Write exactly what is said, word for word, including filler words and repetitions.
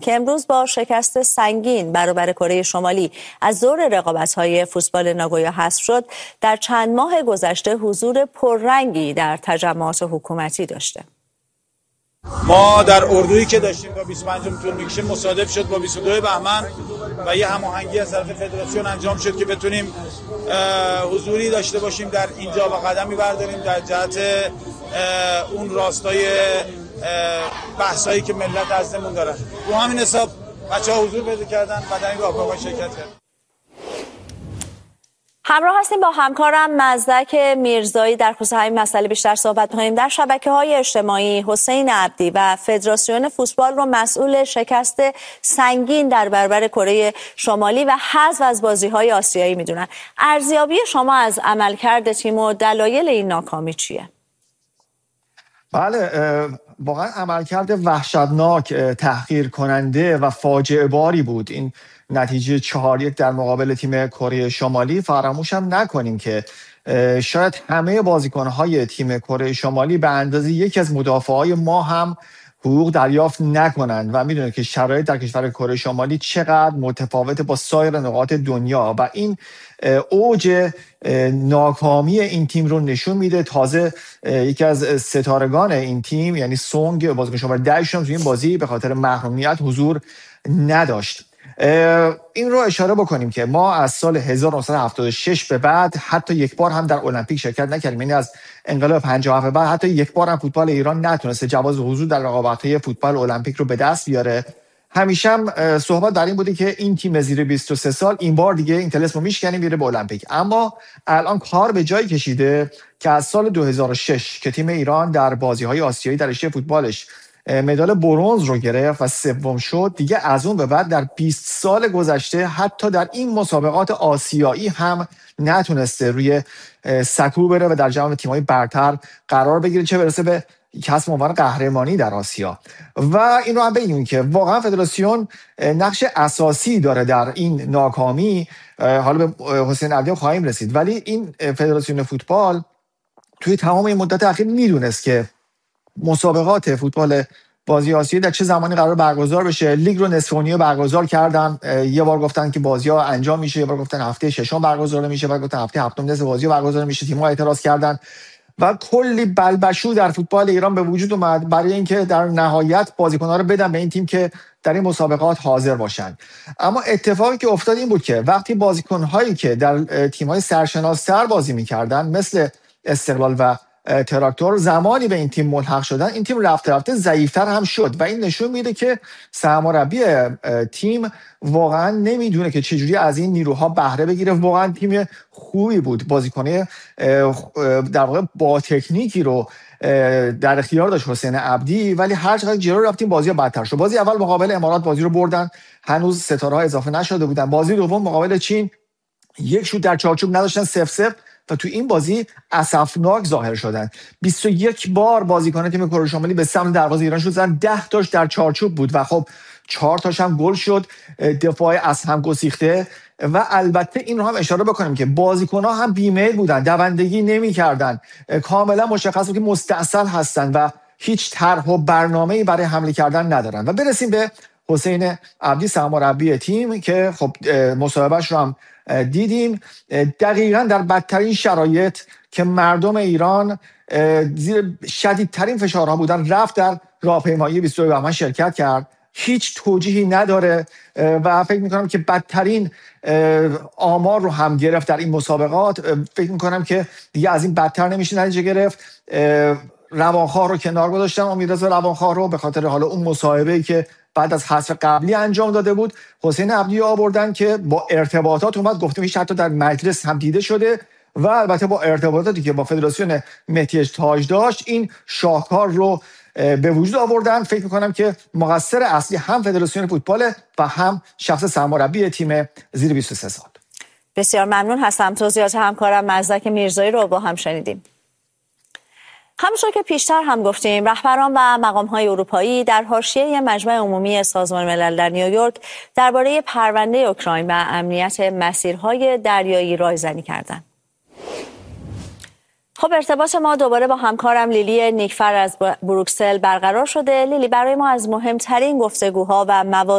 که امروز با شکست سنگین برابر کره شمالی از دور رقابت‌های فوتبال ناگویا حذف شد، در چند ماه گذشته حضور پررنگی در تجمعات حکومتی داشته. ما در اردویی که داشتیم با بیست و پنجم طول می‌کشیم مصادف شد با بیست و دوم بهمن و یه هماهنگی از طرف فدراسیون انجام شد که بتونیم حضوری داشته باشیم در اینجا و قدمی برداریم در جهت اون راستای بحثایی که ملت ازمون دارن. رو همین حساب بچه‌ها حضور پیدا کردن و در این راهپیمایی شرکت کردن. همراه هستیم با همکارم مزدک میرزایی در خصوص همین مسئله بیشتر صحبت می‌کنیم. در شبکه‌های اجتماعی حسین عبدی و فدراسیون فوتبال رو مسئول شکست سنگین در برابر کره شمالی و حذف از بازی‌های آسیایی می‌دونن. ارزیابی شما از عملکرد تیم و دلایل این ناکامی چیه؟ بله، واقعا عملکرد وحشتناک، تحقیر کننده و فاجعه باری بود این نتیجه چهار یک در مقابل تیم کره شمالی. فراموش هم نکنیم که شاید همه بازیکن‌های تیم کره شمالی به اندازه یکی از مدافعای ما هم حقوق دریافت نکنند و میدونید که شرایط در کشور کره شمالی چقدر متفاوت با سایر نقاط دنیا و این اوج ناکامی این تیم رو نشون میده. تازه یکی از ستارگان این تیم یعنی سونگ بازیکن شماره ده تو این بازی به خاطر محرومیت حضور نداشت. این رو اشاره بکنیم که ما از سال هزار و نهصد و هفتاد و شش به بعد حتی یک بار هم در المپیک شرکت نکردیم، یعنی از انقلاب پنجاه و هفت بعد حتی یک بار هم فوتبال ایران نتونسته جواز حضور در رقابت‌های فوتبال المپیک رو به دست بیاره. همیشه هم صحبت در این بوده که این تیم زیر بیست و سه سال این بار دیگه این طلسم رو میشکنیم میره به المپیک، اما الان کار به جایی کشیده که از سال دو هزار و شش که تیم ایران در بازی‌های آسیایی در رشته فوتبالش مدال برنز رو گرفت و سوم شد، دیگه از اون به بعد در بیست سال گذشته حتی در این مسابقات آسیایی هم نتونسته روی سکو بره و در جمع تیم‌های برتر قرار بگیره، چه برسه به کسب عنوان قهرمانی در آسیا. و این رو هم بگیم که واقعا فدراسیون نقش اساسی داره در این ناکامی. حالا به حسین عبدی خواهیم رسید، ولی این فدراسیون فوتبال توی تمام این مدت اخیر میدونست که مسابقات فوتبال بازی آسیایی در چه زمانی قرار برگزار بشه. لیگ رو نصف نهایی برگزار کردن، یه بار گفتن که بازی‌ها انجام میشه، یه بار گفتن هفته ششم برگزار میشه، بعد گفتن هفته هفتم نصف بازی برگزار میشه. تیم‌ها اعتراض کردن و کلی بلبشو در فوتبال ایران به وجود اومد برای اینکه در نهایت بازیکن‌ها رو بدن به این تیم که در این مسابقات حاضر باشن. اما اتفاقی که افتاد این بود که وقتی بازیکن‌هایی که در تیم‌های سرشناس‌تر بازی می‌کردن مثل استقلال و تراکتور زمانی به این تیم ملحق شدن، این تیم رفته رفته ضعیفتر هم شد و این نشون میده که سرمربی تیم واقعا نمیدونه که چجوری از این نیروها بهره بگیره. واقعا تیم خوبی بود، بازیکن در واقع با تکنیکی رو در اختیار داشت حسین عبدی، ولی هر چقدر جلو رفتیم بازی بدتر شد. بازی اول مقابل امارات بازی رو بردن، هنوز ستاره‌ها اضافه نشده بودن. بازی دوم مقابل چین یک شوت در چارچوب نداشتن، صفر صفر و تو این بازی اسفناک ظاهر شدن. بیست و یک بار بازیکن تیم کره شمالی به سمت دروازه ایران شد زدن، ده تاش در چارچوب بود و خب چهار تاش هم گل شد. دفاع از هم گسیخته و البته این رو هم اشاره بکنیم که بازیکن‌ها هم بیمیل بودن، دوندگی نمی‌کردن، کاملا مشخص بود که مستعسل هستن و هیچ طرح و برنامه‌ای برای حمله کردن ندارن. و برسیم به حسین عبدی سرمربی تیم که خب مصاحبهش رو هم دیدیم. دقیقاً در بدترین شرایط که مردم ایران زیر شدیدترین فشارها بودن رفت در راهپیمایی بیست و دو بهمن شرکت کرد. هیچ توجیهی نداره و فکر میکنم که بدترین آمار رو هم گرفت در این مسابقات. فکر میکنم که دیگه از این بدتر نمیشه نتیجه گرفت. روانخواه رو کنار گذاشتن، امیررضا روانخواه رو، به خاطر حالا اون مصاحبه‌ای که بعد از حذف قبلی انجام داده بود. حسین عبدی آوردن که با ارتباطات اومد، گفتیم هیچ حتی در مجلس هم دیده شده و البته با ارتباطاتی که با فدراسیون مهدی تاج داشت این شاهکار رو به وجود آوردن. فکر میکنم که مقصر اصلی هم فدراسیون فوتبال و هم شخص سرمربی تیم زیر بیست و سه سال. بسیار ممنون هستم. توضیحات همکارم مزدک میرزایی رو با هم شنیدیم. همونطور که پیشتر هم گفتیم، رهبران و مقام‌های اروپایی در حاشیه مجمع عمومی سازمان ملل در نیویورک درباره پرونده اوکراین و امنیت مسیرهای دریایی رایزنی کردند. خب ارتباط ما دوباره با همکارم لیلی نیکفر از بروکسل برقرار شده. لیلی، برای ما از مهمترین گفتگوها و موارد